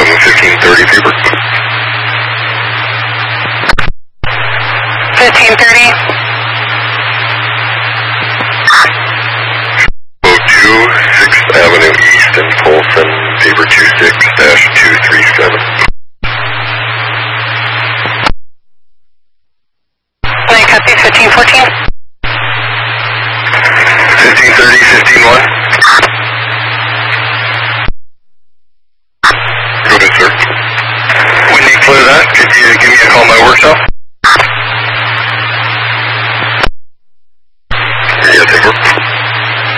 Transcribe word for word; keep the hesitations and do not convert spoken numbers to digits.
fifteen thirty fever. fifteen thirty. oh two, sixth Avenue East in Folsom, fever two six dash two three seven. Can I copy fifteen fourteen? fifteen thirty, fifteen one. Go ahead, sir. When you clear that, could you give me a call on my work cell?